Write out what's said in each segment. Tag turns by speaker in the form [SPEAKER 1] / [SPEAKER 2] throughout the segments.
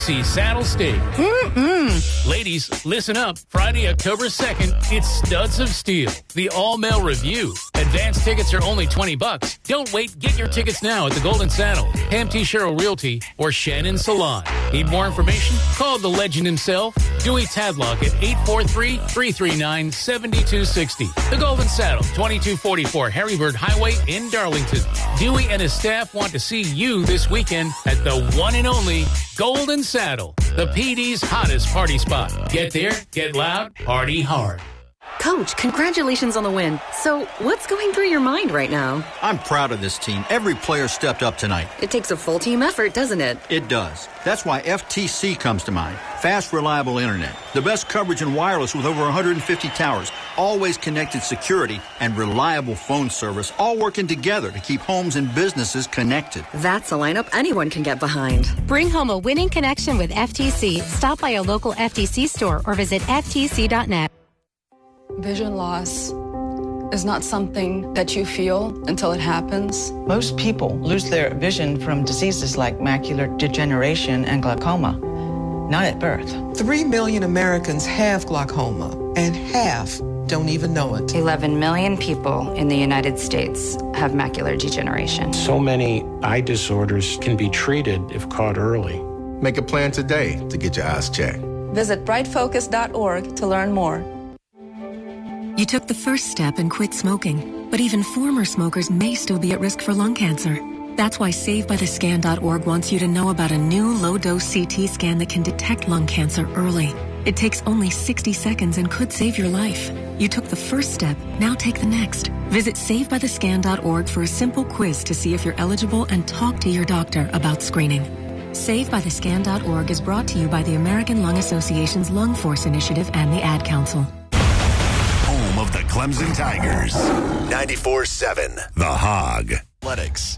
[SPEAKER 1] See Saddle Steak. Ladies, listen up. Friday, October 2nd, it's Studs of Steel, the all-male review. Advance tickets are only $20. Don't wait. Get your tickets now at the Golden Saddle, Pam T. Sherrill Realty, or Shannon Salon. Need more information? Call the legend himself, Dewey Tadlock, at 843-339-7260. The Golden Saddle, 2244 Harrybird Highway in Darlington. Dewey and his staff want to see you this weekend at the one and only Golden Saddle, the PD's hottest party spot. Get there, get loud, party hard.
[SPEAKER 2] Coach, congratulations on the win. So, what's going through your mind right now?
[SPEAKER 3] I'm proud of this team. Every player stepped up tonight.
[SPEAKER 2] It takes a full team effort, doesn't it?
[SPEAKER 3] It does. That's why FTC comes to mind. Fast, reliable internet. The best coverage in wireless with over 150 towers. Always connected security and reliable phone service, all working together to keep homes and businesses connected.
[SPEAKER 2] That's a lineup anyone can get behind.
[SPEAKER 4] Bring home a winning connection with FTC. Stop by a local FTC store or visit ftc.net.
[SPEAKER 5] Vision loss is not something that you feel until it happens.
[SPEAKER 6] Most people lose their vision from diseases like macular degeneration and glaucoma, not at birth.
[SPEAKER 7] 3 million Americans have glaucoma, and half don't even know it.
[SPEAKER 8] 11 million people in the United States have macular degeneration.
[SPEAKER 9] So many eye disorders can be treated if caught early.
[SPEAKER 10] Make a plan today to get your eyes checked.
[SPEAKER 5] Visit brightfocus.org to learn more.
[SPEAKER 11] You took the first step and quit smoking, but even former smokers may still be at risk for lung cancer. That's why SaveByTheScan.org wants you to know about a new low-dose CT scan that can detect lung cancer early. It takes only 60 seconds and could save your life. You took the first step, now take the next. Visit SaveByTheScan.org for a simple quiz to see if you're eligible and talk to your doctor about screening. SaveByTheScan.org is brought to you by the American Lung Association's Lung Force Initiative and the Ad Council.
[SPEAKER 12] Home of the Clemson Tigers. 94.7 The Hog. Athletics.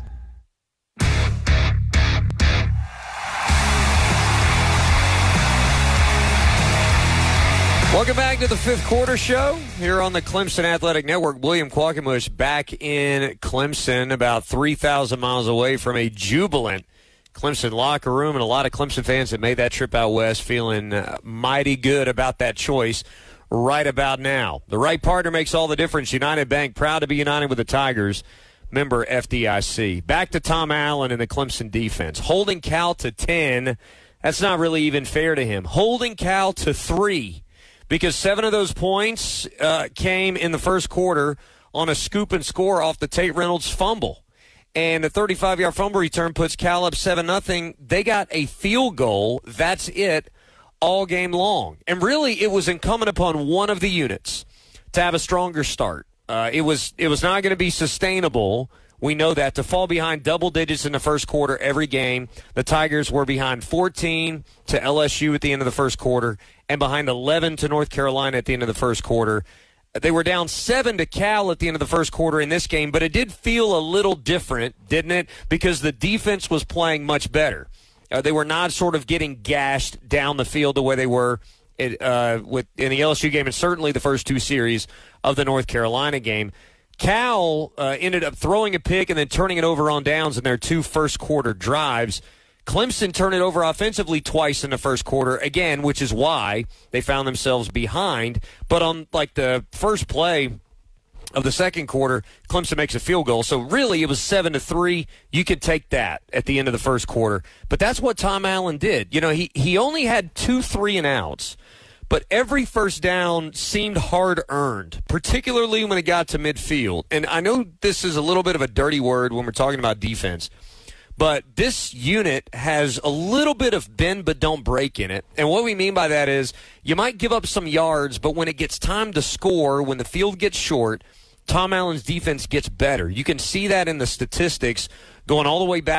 [SPEAKER 13] Welcome back to the fifth quarter show here on the Clemson Athletic Network. William Quackenbush back in Clemson, about 3,000 miles away from a jubilant Clemson locker room, and a lot of Clemson fans that made that trip out west feeling mighty good about that choice right about now. The right partner makes all the difference. United Bank, proud to be united with the Tigers. Member FDIC. Back to Tom Allen and the Clemson defense. Holding Cal to 10, that's not really even fair to him. Holding Cal to 3, because 7 of those points came in the first quarter on a scoop and score off the Tate Reynolds fumble. And the 35-yard fumble return puts Cal up 7-0. They got a field goal. That's it all game long. And really, it was incumbent upon one of the units to have a stronger start. It was not going to be sustainable. We know that, to fall behind double digits in the first quarter every game. The Tigers were behind 14 to LSU at the end of the first quarter and behind 11 to North Carolina at the end of the first quarter. They were down 7 to Cal at the end of the first quarter in this game, but it did feel a little different, didn't it? Because the defense was playing much better. They were not sort of getting gashed down the field the way they were in the LSU game, and certainly the first two series of the North Carolina game. Cal ended up throwing a pick and then turning it over on downs in their 2 first-quarter drives. Clemson turned it over offensively twice in the first quarter, again, which is why they found themselves behind. But on, like, the first play of the second quarter, Clemson makes a field goal. So really it was 7-3. You could take that at the end of the first quarter. But that's what Tom Allen did. You know, he only had 2 3-and-outs, but every first down seemed hard-earned, particularly when it got to midfield. And I know this is a little bit of a dirty word when we're talking about defense, but this unit has a little bit of bend but don't break in it. And what we mean by that is you might give up some yards, but when it gets time to score, when the field gets short, Tom Allen's defense gets better. You can see that in the statistics going all the way back